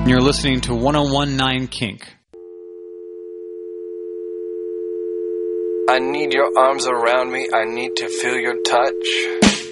You're listening to 1019 Kink. I need your arms around me. I need to feel your touch.